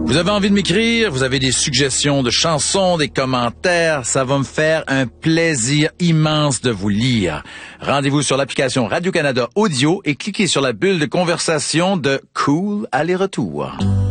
Vous avez envie de m'écrire, vous avez des suggestions de chansons, des commentaires, ça va me faire un plaisir immense de vous lire. Rendez-vous sur l'application Radio-Canada Audio et cliquez sur la bulle de conversation de Cool Aller-Retour.